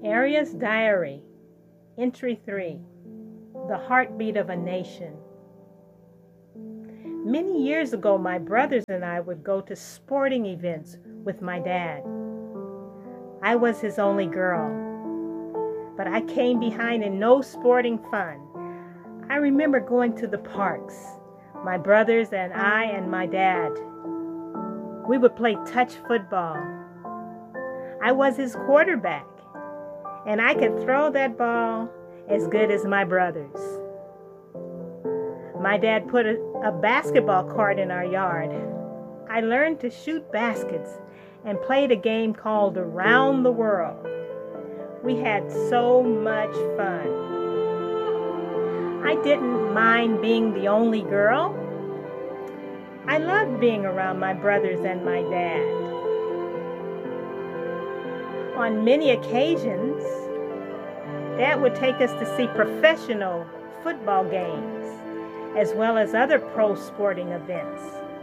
Aria's Diary, Entry 3, The Heartbeat of a Nation. Many years ago, my brothers and I would go to sporting events with my dad. I was his only girl, but I came behind in no sporting fun. I remember going to the parks, my brothers and I and my dad. We would play touch football. I was his quarterback, and I could throw that ball as good as my brothers. My dad put a basketball court in our yard. I learned to shoot baskets and played a game called Around the World. We had so much fun. I didn't mind being the only girl. I loved being around my brothers and my dad. On many occasions, Dad would take us to see professional football games, as well as other pro sporting events.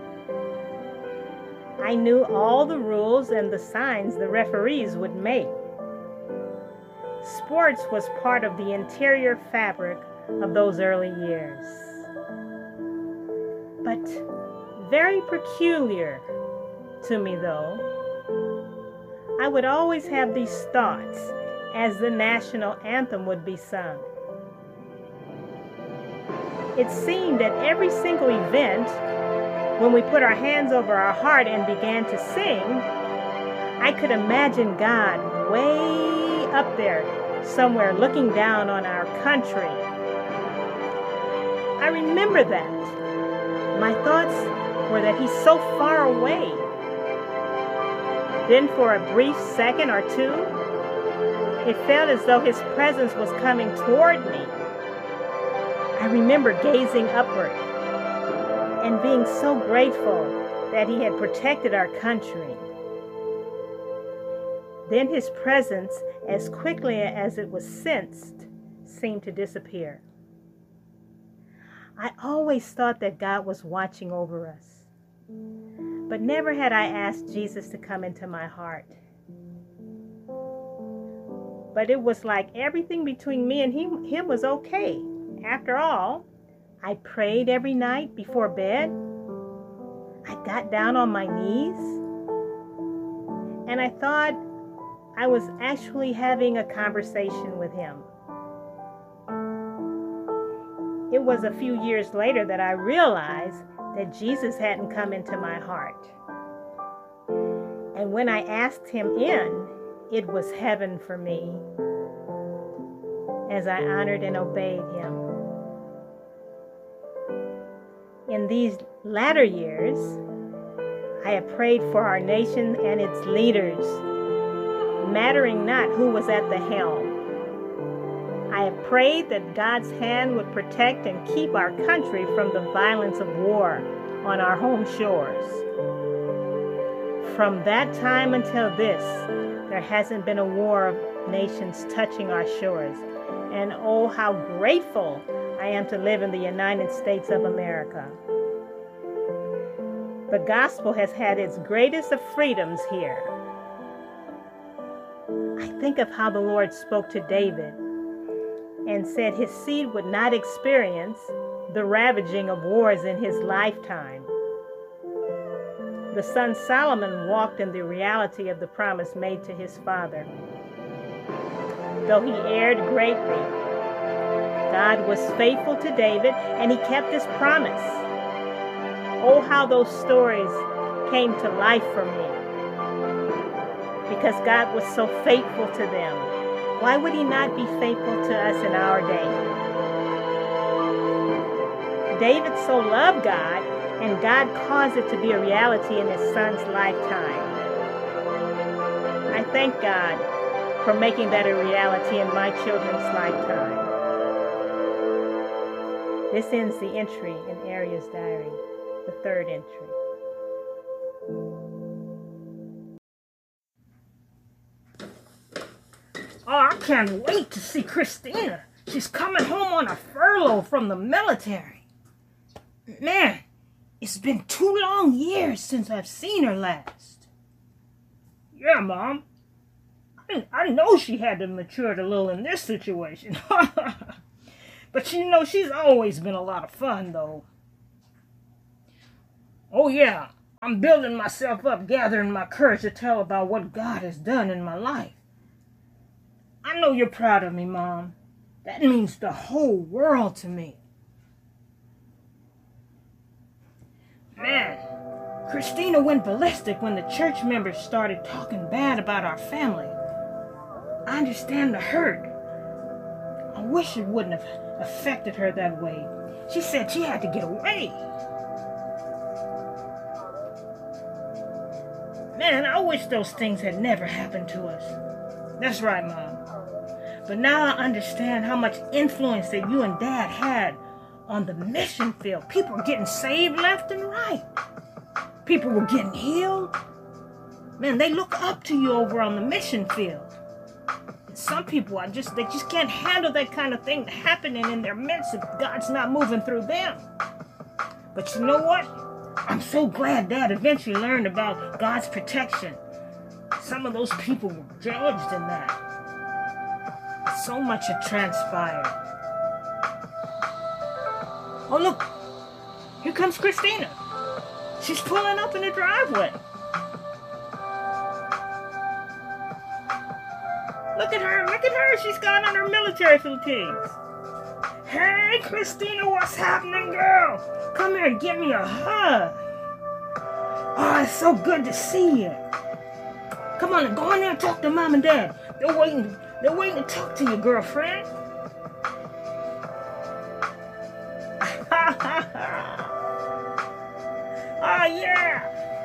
I knew all the rules and the signs the referees would make. Sports was part of the interior fabric of those early years. But very peculiar to me, though, I would always have these thoughts as the national anthem would be sung. It seemed at every single event, when we put our hands over our heart and began to sing, I could imagine God way up there somewhere looking down on our country. I remember that. My thoughts were that He's so far away. Then for a brief second or two, it felt as though His presence was coming toward me. I remember gazing upward and being so grateful that He had protected our country. Then His presence, as quickly as it was sensed, seemed to disappear. I always thought that God was watching over us, but never had I asked Jesus to come into my heart. But it was like everything between me and him was okay. After all, I prayed every night before bed. I got down on my knees, and I thought I was actually having a conversation with Him. It was a few years later that I realized that Jesus hadn't come into my heart. And when I asked Him in, it was heaven for me as I honored and obeyed Him. In these latter years, I have prayed for our nation and its leaders, mattering not who was at the helm. I have prayed that God's hand would protect and keep our country from the violence of war on our home shores. From that time until this, there hasn't been a war of nations touching our shores. And oh, how grateful I am to live in the United States of America. The gospel has had its greatest of freedoms here. I think of how the Lord spoke to David and said his seed would not experience the ravaging of wars in his lifetime. The son Solomon walked in the reality of the promise made to his father. Though he erred greatly, God was faithful to David, and He kept His promise. Oh, how those stories came to life for me, because God was so faithful to them. Why would He not be faithful to us in our day? David so loved God, and God caused it to be a reality in his son's lifetime. I thank God for making that a reality in my children's lifetime. This ends the entry in Aria's diary, the third entry. Oh, I can't wait to see Christina. She's coming home on a furlough from the military. Man, it's been 2 long years since I've seen her last. Yeah, Mom. I I know she had to mature a little in this situation. But you know, she's always been a lot of fun, though. Oh, yeah. I'm building myself up, gathering my courage to tell about what God has done in my life. I know you're proud of me, Mom. That means the whole world to me. Man, Christina went ballistic when the church members started talking bad about our family. I understand the hurt. I wish it wouldn't have affected her that way. She said she had to get away. Man, I wish those things had never happened to us. That's right, Mom. But now I understand how much influence that you and Dad had on the mission field. People were getting saved left and right. People were getting healed. Man, they look up to you over on the mission field. And some people they just can't handle that kind of thing happening in their midst if God's not moving through them. But you know what? I'm so glad Dad eventually learned about God's protection. Some of those people were judged in that. So much had transpired. Oh, look. Here comes Christina. She's pulling up in the driveway. Look at her. Look at her. She's got on her military fatigues. Hey, Christina, what's happening, girl? Come here and give me a hug. Oh, it's so good to see you. Come on, go in there and talk to Mom and Dad. They're waiting to talk to you, girlfriend. Oh, yeah.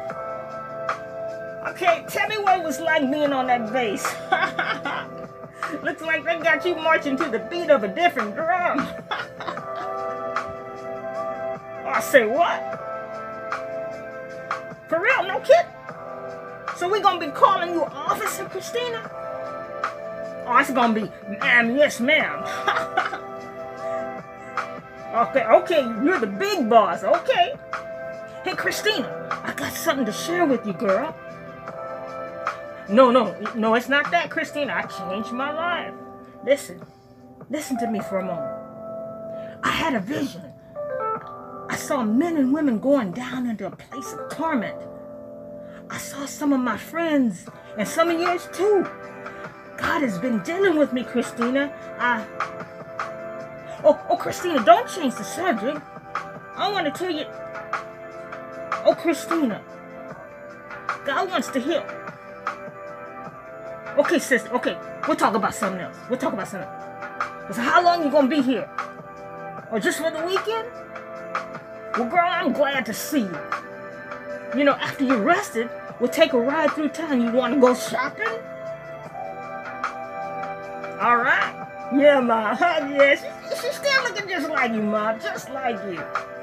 Okay, tell me what it was like being on that base. Looks like they got you marching to the beat of a different drum. I say, what? For real, no kid? So we gonna be calling you Officer Christina? Oh, it's gonna be, ma'am, yes, ma'am. Okay, you're the big boss, okay. Hey, Christina, I got something to share with you, girl. No, it's not that, Christina. I changed my life. Listen to me for a moment. I had a vision. I saw men and women going down into a place of torment. I saw some of my friends and some of yours too. God has been dealing with me, Christina. Oh, Christina, don't change the subject. I want to tell you. Oh, Christina, God wants to heal. Okay, sister, okay, we'll talk about something else. So how long you gonna be here? Or just for the weekend? Well, girl, I'm glad to see you. You know, after you're rested, we'll take a ride through town. You want to go shopping? All right. Yeah, Ma. Yeah, she's still looking just like you, Ma. Just like you.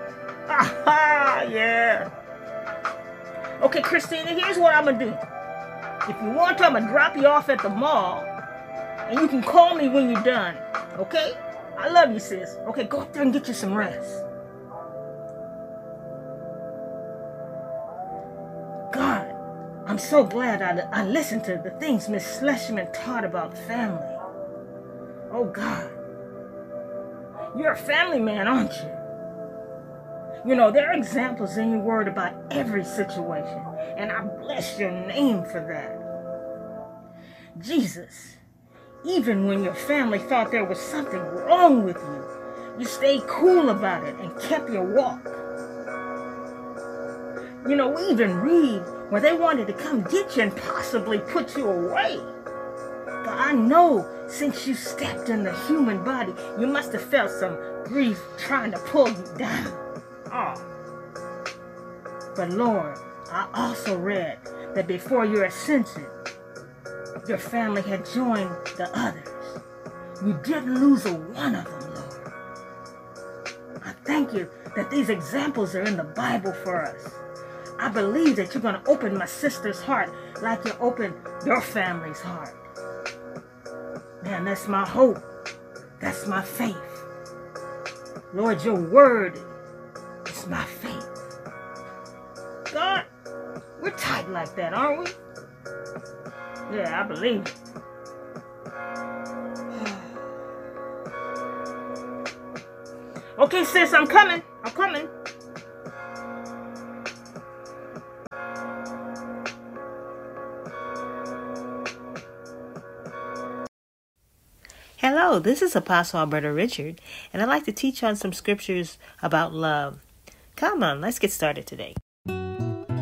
Yeah. Okay, Christina, here's what I'm going to do. If you want to, I'm going to drop you off at the mall. And you can call me when you're done. Okay? I love you, sis. Okay, go up there and get you some rest. God, I'm so glad I listened to the things Miss Schlesman taught about family. Oh, God. You're a family man, aren't you? You know, there are examples in your word about every situation, and I bless your name for that. Jesus, even when your family thought there was something wrong with you, you stayed cool about it and kept your walk. You know, we even read where they wanted to come get you and possibly put you away. God, I know since you stepped in the human body, you must have felt some grief trying to pull you down. Oh. But Lord, I also read that before your ascension, your family had joined the others. You didn't lose a one of them, Lord. I thank you that these examples are in the Bible for us. I believe that you're going to open my sister's heart like you opened your family's heart. Man, that's my hope. That's my faith. Lord, your word is my faith. God, we're tight like that, aren't we? Yeah, I believe it. Okay, sis, I'm coming. I'm coming. Hello, this is Apostle Alberta Richard, and I'd like to teach on some scriptures about love. Come on, let's get started today.